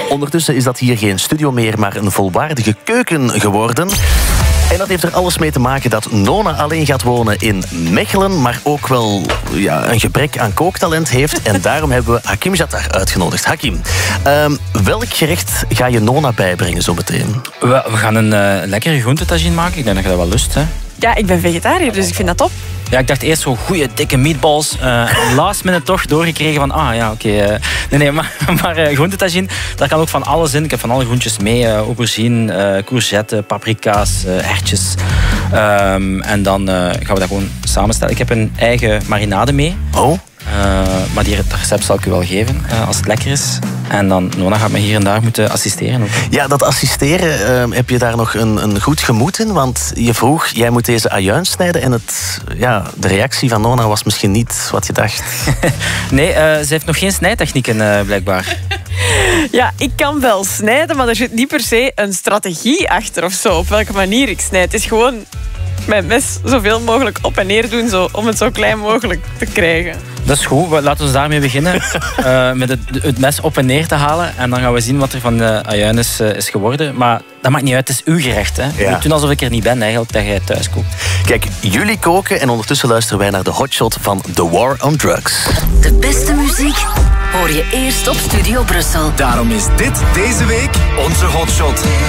Ondertussen is dat hier geen studio meer, maar een volwaardige keuken geworden. En dat heeft er alles mee te maken dat Nona alleen gaat wonen in Mechelen, maar ook wel een gebrek aan kooktalent heeft. En daarom hebben we Hakim Jattar uitgenodigd. Hakim, welk gerecht ga je Nona bijbrengen zo meteen? We gaan een lekkere groentetagine maken. Ik denk dat je dat wel lust, hè? Ja, ik ben vegetariër, dus ik vind dat top. Ja, ik dacht eerst zo goede dikke meatballs. Last minute toch doorgekregen van, Nee, maar groentetagine, daar kan ook van alles in. Ik heb van alle groentjes mee. Aubergine, courgette, paprika's, erwtjes. En dan gaan we dat gewoon samenstellen. Ik heb een eigen marinade mee. Oh? Maar dat recept zal ik u wel geven, als het lekker is. En dan, Nona gaat me hier en daar moeten assisteren ook. Ja, dat assisteren, heb je daar nog een goed gemoed in? Want je vroeg, jij moet deze ajuin snijden en de reactie van Nona was misschien niet wat je dacht. Nee, ze heeft nog geen snijtechnieken blijkbaar. Ja, ik kan wel snijden, maar er zit niet per se een strategie achter of zo. Op welke manier ik snijd. Het is gewoon mijn mes zoveel mogelijk op en neer doen om het zo klein mogelijk te krijgen. Dat is goed, laten we daarmee beginnen. Met het mes op en neer te halen. En dan gaan we zien wat er van de ajuin is geworden. Maar dat maakt niet uit, het is uw gerecht. Hè. Je moet doen alsof ik er niet ben, eigenlijk, dat jij thuis kookt. Kijk, jullie koken en ondertussen luisteren wij naar de hotshot van The War on Drugs. De beste muziek hoor je eerst op Studio Brussel. Daarom is dit deze week onze hotshot.